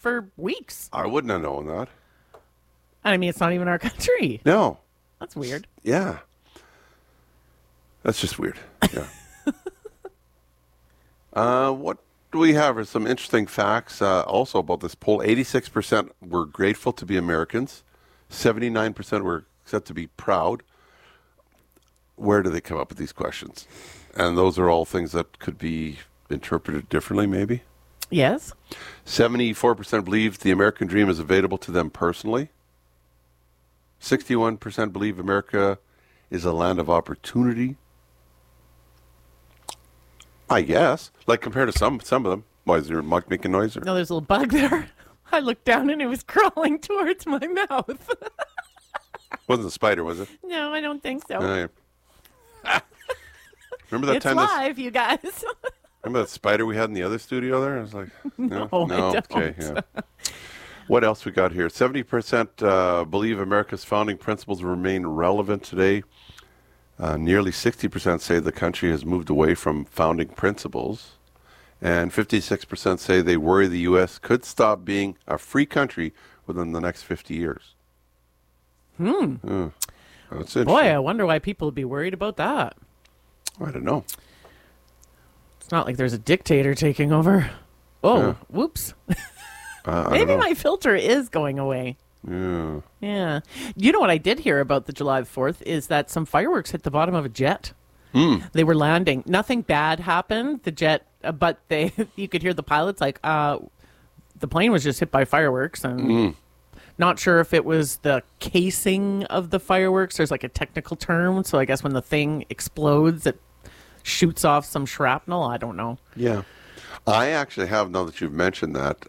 for weeks. I wouldn't have known that. I mean, it's not even our country. No. That's weird. Yeah. That's just weird. Yeah. What do we have? Are some interesting facts also about this poll. 86% were grateful to be Americans. 79% were said to be proud. Where do they come up with these questions? And those are all things that could be interpreted differently, maybe? Yes. 74% believe the American dream is available to them personally. 61% believe America is a land of opportunity. I guess. Like compared to some of them. Why is there a mic making noise? Or? No, there's a little bug there. I looked down and it was crawling towards my mouth. Wasn't a spider, was it? No, I don't think so. Remember that It's time? live, you guys. Remember that spider we had in the other studio there? I was like, No, I don't. Okay, yeah. What else we got here? 70% believe America's founding principles remain relevant today. Nearly 60% say the country has moved away from founding principles. And 56% say they worry the U.S. could stop being a free country within the next 50 years. That's interesting. Boy, I wonder why people would be worried about that. I don't know. It's not like there's a dictator taking over. Oh, Yeah. whoops. I Maybe don't know. my filter is going away. Yeah. Yeah. You know what I did hear about the July 4th is that some fireworks hit the bottom of a jet. They were landing. Nothing bad happened. The jet, but you could hear the pilots like, the plane was just hit by fireworks, and not sure if it was the casing of the fireworks. There's like a technical term. So I guess when the thing explodes, it shoots off some shrapnel. I don't know. Yeah. I actually have, now that you've mentioned that,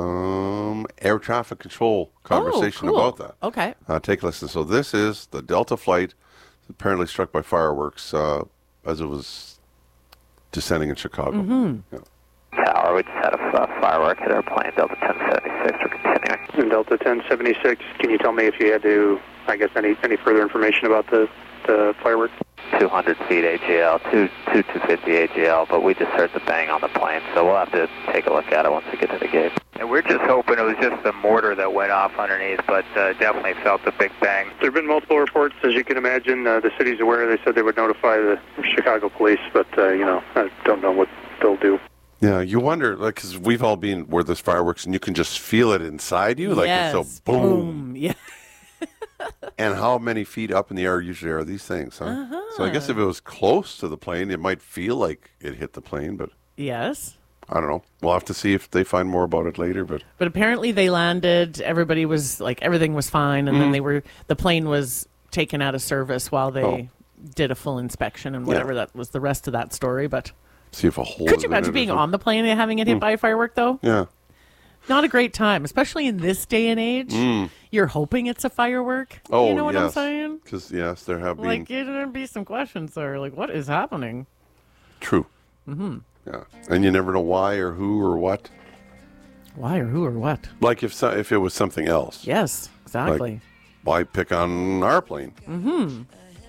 air traffic control conversation cool. about that. Okay. Take a listen. So this is the Delta flight apparently struck by fireworks as it was descending in Chicago. Yeah. Tower, we just had a firework hit our plane, Delta 1076. We're continuing. In Delta 1076, can you tell me if you had to, I guess, any further information about the fireworks? 200 feet AGL, 250 AGL, but we just heard the bang on the plane, so we'll have to take a look at it once we get to the gate. And we're just hoping it was just the mortar that went off underneath, but definitely felt the big bang. There have been multiple reports, as you can imagine. The city's aware. They said they would notify the Chicago police, but, I don't know what they'll do. Yeah, you wonder, like, because we've all been where there's fireworks and you can just feel it inside you, like Yes. it's so boom. Yeah. And how many feet up in the air usually are these things, huh? So I guess if it was close to the plane, it might feel like it hit the plane, but Yes. I don't know. We'll have to see if they find more about it later. But apparently they landed. Everybody was like, everything was fine, and then the plane was taken out of service while they did a full inspection and whatever. That was the rest of that story. But see if a hole. could you imagine being on the plane and having it hit by a firework, though? Yeah. Not a great time, especially in this day and age. You're hoping it's a firework. Oh, you know what yes. I'm saying? Because yes, there have been Like, there'd be some questions there. Like, what is happening? true. Yeah, and you never know why or who or what. Why or who or what? Like if it was something else. Yes, exactly. Like, why pick on our plane?